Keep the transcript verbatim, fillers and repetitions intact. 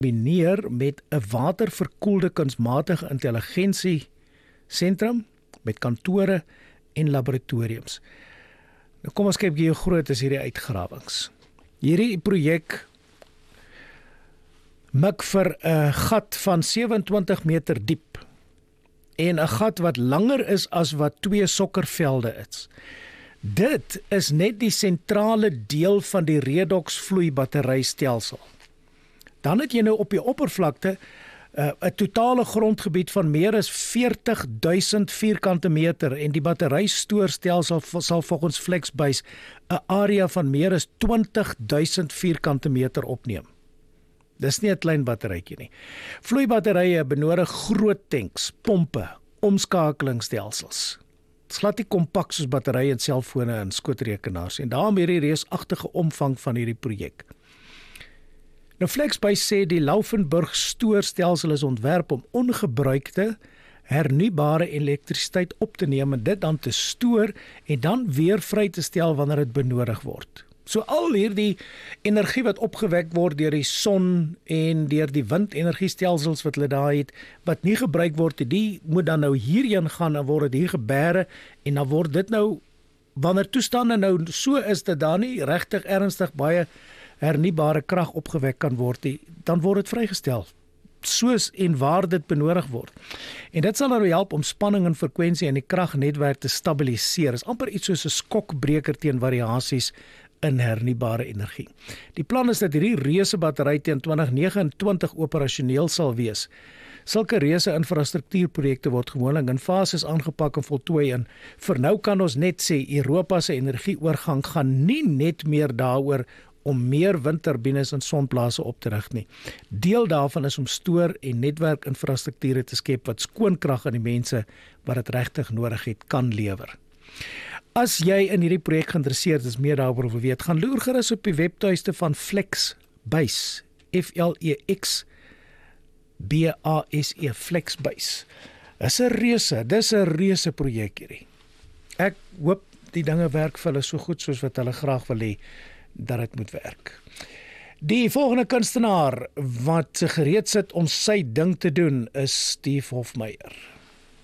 kombineer met 'n waterverkoelde kunsmatige intelligensie sentrum met kantore en laboratoriums. Nou kom ons kyk hoe groot is hierdie uitgrawings. Hierdie projek mik vir 'n gat van sewe-en-twintig meter diep en 'n gat wat langer is as wat twee sokkervelde is. Dit is net die sentrale deel van die redox vloei batterystelsel. Dan het jy nou op die oppervlakte 'n uh, totale grondgebied van meer as veertig duisend vierkante meter en die batterystoorstelsel sal volgens Flexbase 'n area van meer as twintig duisend vierkante meter opneem. Dis nie 'n klein batterytjie nie. Vloeibatterye benodig groot tanks, pompe, omskakelingsstelsels. Dit is glad nie kompak soos batterye in selfone en skootrekenaars en daarom hierdie reusagtige omvang van hierdie projek. Nou Flexbase sê die Laufenburg stoorstelsel is ontwerp om ongebruikte hernubare elektrisiteit op te neem en dit dan te stoor en dan weer vry te stel wanneer dit benodig word. So al hierdie energie wat opgewek word deur die son en deur die windenergiestelsels wat hulle daar het, wat nie gebruik word, die moet dan nou hierheen gaan en word dit hier gebêre en dan word dit nou, wanneer toestande nou so is dat daar nie regtig ernstig baie hernubare krag opgewek kan word, dan word dit vrygestel, soos en waar dit benodig word. En dit sal nou help om spanning en frekwensie in die kragnetwerk te stabiliseer. Dit is amper iets soos 'n skokbreker teen variasies in hernubare energie. Die plan is dat hierdie reuse battery teen twintig nege en twintig operasioneel sal wees. Sulke reuse infrastruktuurprojekte word gewoonlik in fases aangepak en voltooi en vir nou kan ons net sê Europa se energieoorgang gaan nie net meer daaroor om meer windturbines en sonplase op te rig nie. Deel daarvan is om stoor- en netwerkinfrastrukture te skep wat skoonkrag aan die mense wat dit regtig nodig het kan lewer. As jy in hierdie projek geïnteresseerd is, meer daaroor wil weet, gaan loer gerus op die webtuiste van Flexbase, F L E X B A S E, Flexbase. Dis 'n reuse, dis 'n reuse projek hierdie. Ek hoop die dinge werk vir hulle so goed soos wat hulle graag wil hê dat dit moet werk. Die volgende kunstenaar wat gereed sit om sy ding te doen is Steve Hofmeyer.